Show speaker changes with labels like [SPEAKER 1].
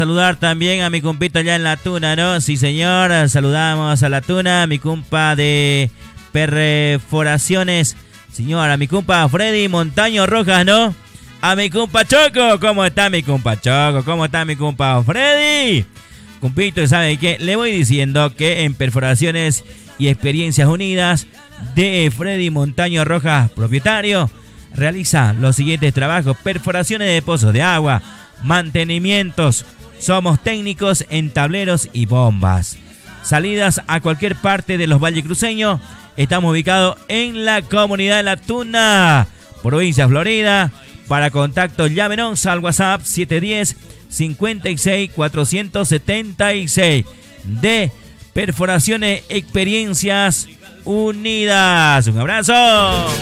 [SPEAKER 1] Saludar también a mi compita allá en La Tuna, ¿no? Sí, señor, saludamos a La Tuna, mi compa de perforaciones. Señor, a mi compa Freddy Montaño Rojas, ¿no? A mi compa Choco, ¿cómo está mi compa Choco? ¿Cómo está mi compa Freddy? Compito, ¿sabe qué? Le voy diciendo que en Perforaciones y Experiencias Unidas de Freddy Montaño Rojas, propietario, realiza los siguientes trabajos: perforaciones de pozos de agua, mantenimientos. Somos técnicos en tableros y bombas. Salidas a cualquier parte de los valles cruceños. Estamos ubicados en la comunidad de La Tuna, provincia de Florida. Para contacto, llámenos al WhatsApp 710-56-476 de Perforaciones Experiencias Unidas. Un abrazo.